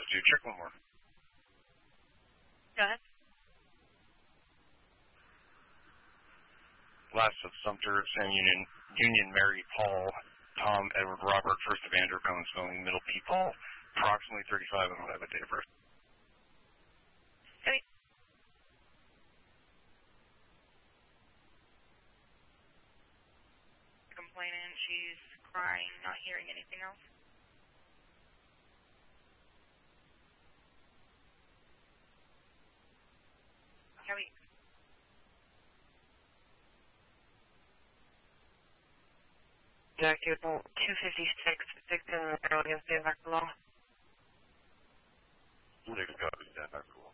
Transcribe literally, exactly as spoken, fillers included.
to check one more. Go ahead. Last of Sumter, Sam Union, Union, Mary, Paul, Tom, Edward, Robert, First Evander, Bones, Spelling, Middle P, Paul, approximately thirty-five, and I'll have a date of birth. Okay. Complaining, she's crying, not hearing anything else. Kelly. Jack, two fifty-six, victim, early and stand back below. Six copies, stand back below.